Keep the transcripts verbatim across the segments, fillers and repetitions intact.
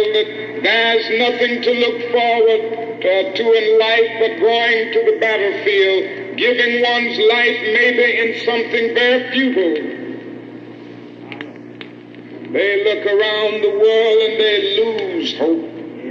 that there's nothing to look forward to, to in life but going to the battlefield, giving one's life maybe in something very futile. They look around the world and they lose hope.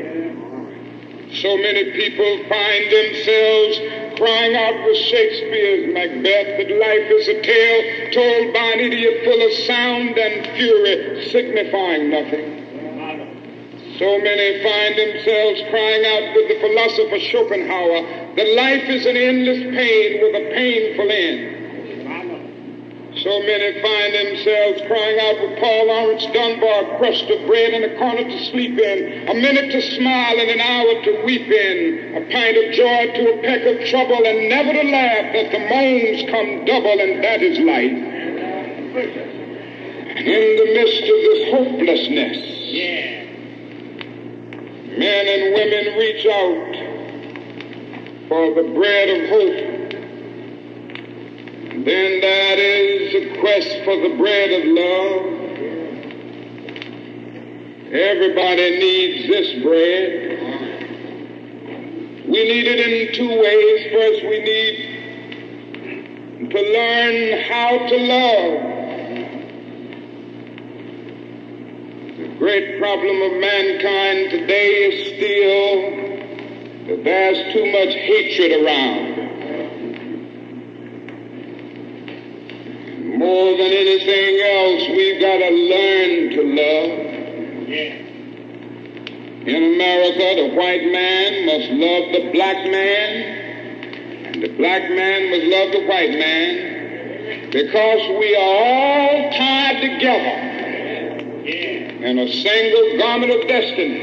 So many people find themselves crying out with Shakespeare's Macbeth that life is a tale told by an idiot full of sound and fury, signifying nothing. So many find themselves crying out with the philosopher Schopenhauer that life is an endless pain with a painful end. So many find themselves crying out with Paul Laurence Dunbar, a crust of bread and a corner to sleep in, a minute to smile and an hour to weep in, a pint of joy to a peck of trouble, and never to laugh that the moans come double, and that is life. And in the midst of this hopelessness, yeah, men and women reach out for the bread of hope. Then that is a quest for the bread of love. Everybody needs this bread. We need it in two ways. First, we need to learn how to love. The great problem of mankind today is still that there's too much hatred around. More than anything else, we've got to learn to love. Yeah. In America, the white man must love the black man, and the black man must love the white man, because we are all tied together yeah. in a single garment of destiny.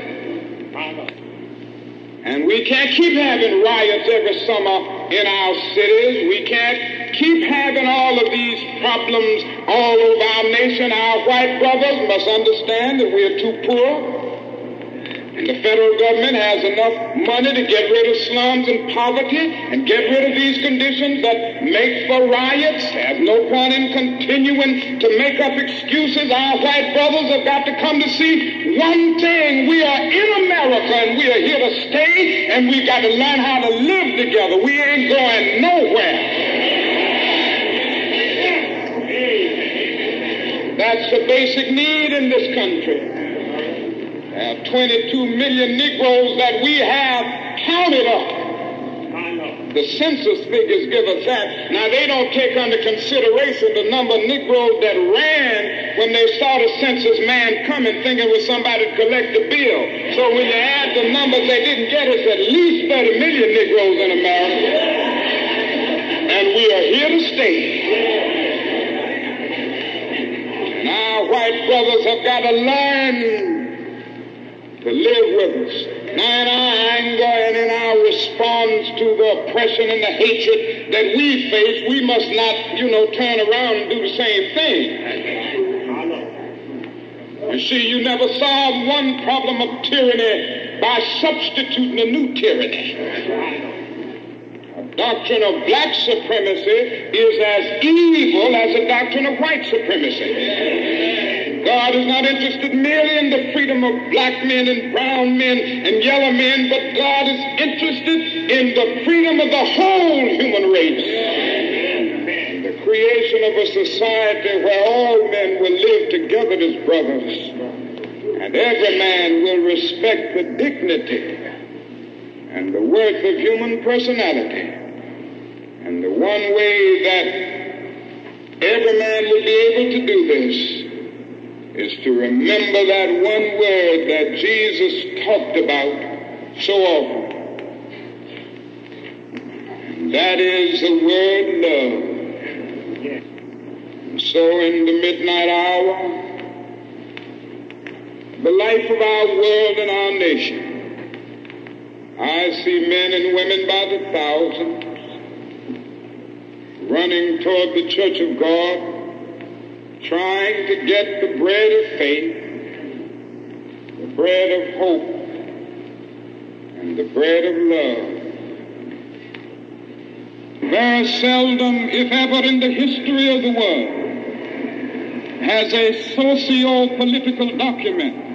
And we can't keep having riots every summer in our cities. We can't keep having all of these problems all over our nation. Our white brothers must understand that we are too poor. And the federal government has enough money to get rid of slums and poverty and get rid of these conditions that make for riots. There's no point in continuing to make up excuses. Our white brothers have got to come to see one thing. We are in America and we are here to stay, and we've got to learn how to live together. We ain't going nowhere. That's a basic need in this country. There are twenty-two million Negroes that we have counted up. The census figures give us that. Now, they don't take under consideration the number of Negroes that ran when they saw the census man coming, thinking it was somebody to collect the bill. So when you add the numbers they didn't get, it's at least thirty million Negroes in America. And we are here to stay. And our white brothers have got to learn to live with us. Now, I'm going in our response to the oppression and the hatred that we face, we must not, you know, turn around and do the same thing. You see, you never solve one problem of tyranny by substituting a new tyranny. A doctrine of black supremacy is as evil as a doctrine of white supremacy. God is not interested merely in the freedom of black men and brown men and yellow men, but God is interested in the freedom of the whole human race. Amen. The creation of a society where all men will live together as brothers, and every man will respect the dignity and the worth of human personality. And the one way that every man will be able to do this is to remember that one word that Jesus talked about so often. And that is the word love. And so in the midnight hour, the life of our world and our nation, I see men and women by the thousands running toward the church of God, trying to get the bread of faith, the bread of hope, and the bread of love. Very seldom, if ever in the history of the world, has a socio-political document